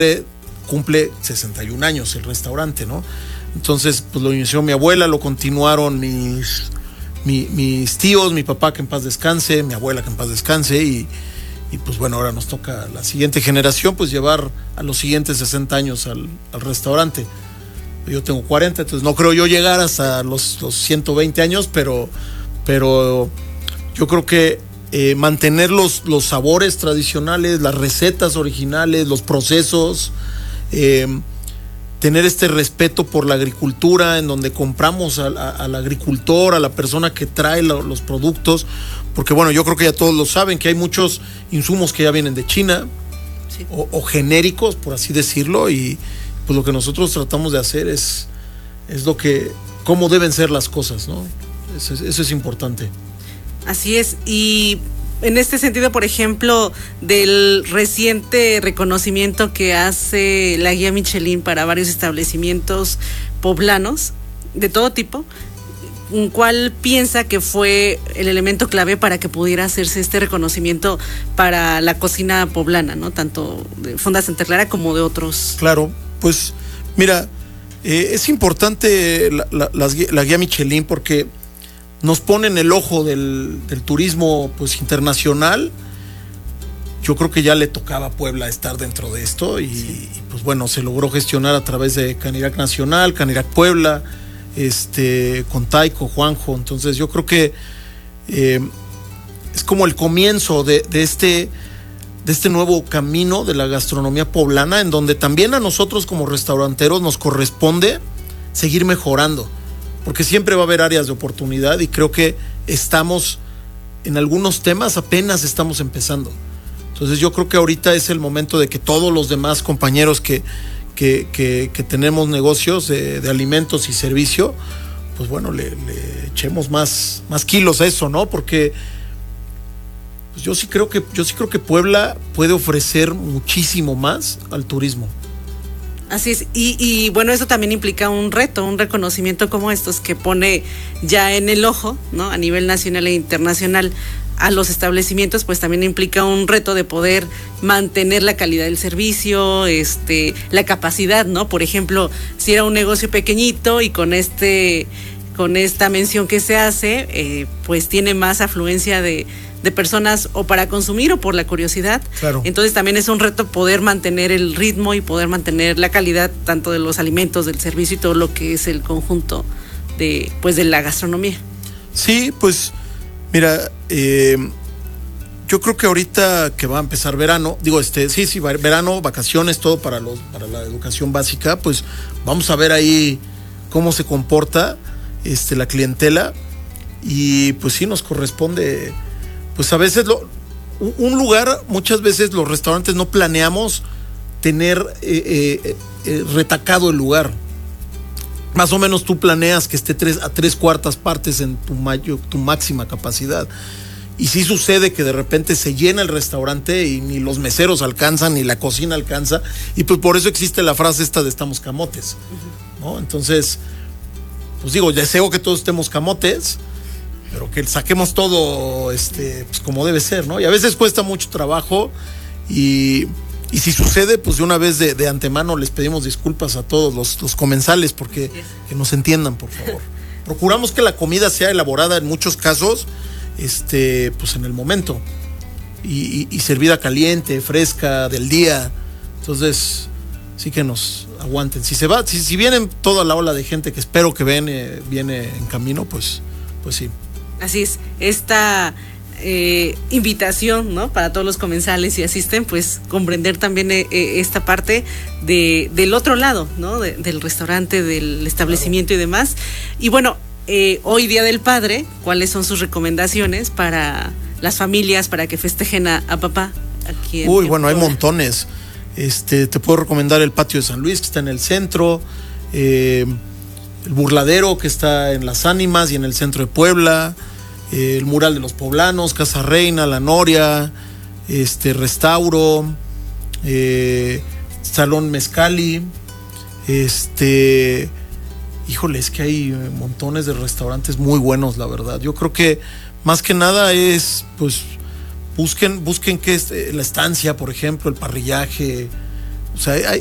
cumple 61 años el restaurante, ¿no? Entonces, pues lo inició mi abuela, lo continuaron mis tíos, mi papá que en paz descanse, mi abuela que en paz descanse, y pues bueno, ahora nos toca a la siguiente generación pues llevar a los siguientes 60 años al restaurante. Yo tengo 40, entonces no creo yo llegar hasta los 120 años, pero yo creo que mantener los sabores tradicionales, las recetas originales, los procesos, tener este respeto por la agricultura, en donde compramos al agricultor, a la persona que trae los productos, porque bueno, yo creo que ya todos lo saben, que hay muchos insumos que ya vienen de China, sí, o genéricos, por así decirlo, y pues lo que nosotros tratamos de hacer es cómo deben ser las cosas, ¿no? Eso es importante. Así es, y en este sentido, por ejemplo, del reciente reconocimiento que hace la guía Michelin para varios establecimientos poblanos de todo tipo, ¿cuál piensa que fue el elemento clave para que pudiera hacerse este reconocimiento para la cocina poblana, ¿no? Tanto de Fonda Santa Clara como de otros. Claro, pues mira, es importante la guía Michelin porque nos pone en el ojo del turismo pues internacional. Yo creo que ya le tocaba a Puebla estar dentro de esto y pues bueno, se logró gestionar a través de Canirac Nacional, Canirac Puebla, con Taiko, Juanjo. Entonces yo creo que es como el comienzo de este nuevo camino de la gastronomía poblana, en donde también a nosotros como restauranteros nos corresponde seguir mejorando, porque siempre va a haber áreas de oportunidad y creo que estamos en algunos temas apenas estamos empezando. Entonces yo creo que ahorita es el momento de que todos los demás compañeros que tenemos negocios de alimentos y servicio, pues bueno, le echemos más kilos a eso, ¿no? Porque pues yo sí creo que Puebla puede ofrecer muchísimo más al turismo. Así es, y bueno, eso también implica un reto, un reconocimiento como estos que pone ya en el ojo, ¿no? A nivel nacional e internacional a los establecimientos, pues también implica un reto de poder mantener la calidad del servicio, la capacidad, ¿no? Por ejemplo, si era un negocio pequeñito y con esta mención que se hace, pues tiene más afluencia de personas o para consumir o por la curiosidad. Claro. Entonces también es un reto poder mantener el ritmo y poder mantener la calidad tanto de los alimentos, del servicio y todo lo que es el conjunto de la gastronomía. Sí, pues mira, yo creo que ahorita que va a empezar verano, verano, vacaciones, todo para la educación básica, pues vamos a ver ahí cómo se comporta la clientela y pues sí nos corresponde. Pues a veces un lugar, muchas veces los restaurantes no planeamos tener retacado el lugar. Más o menos tú planeas que esté a 3/4 partes en tu máxima capacidad. Y sí sucede que de repente se llena el restaurante y ni los meseros alcanzan, ni la cocina alcanza. Y pues por eso existe la frase esta de estamos camotes, ¿no? Entonces, pues digo, deseo que todos estemos camotes, pero que saquemos todo pues como debe ser, ¿no? Y a veces cuesta mucho trabajo y si sucede, pues de una vez de antemano les pedimos disculpas a todos los comensales porque que nos entiendan, por favor. Procuramos que la comida sea elaborada en muchos casos pues en el momento y servida caliente, fresca, del día. Entonces sí que nos aguanten. Si vienen toda la ola de gente que espero que viene en camino, pues sí. Así es, esta invitación, ¿no? Para todos los comensales si asisten, pues comprender también esta parte del otro lado, ¿no? Del restaurante, del establecimiento, claro, y demás. Y bueno, hoy Día del Padre, ¿cuáles son sus recomendaciones para las familias para que festejen a papá aquí en bueno, hay montones. Te puedo recomendar el Patio de San Luis, que está en el centro, el Burladero, que está en Las Ánimas y en el centro de Puebla, el Mural de los Poblanos, Casa Reina, La Noria, Restauro, Salón Mezcali, híjole, es que hay montones de restaurantes muy buenos, la verdad. Yo creo que más que nada es, pues, busquen qué es la estancia, por ejemplo, el parrillaje, O sea,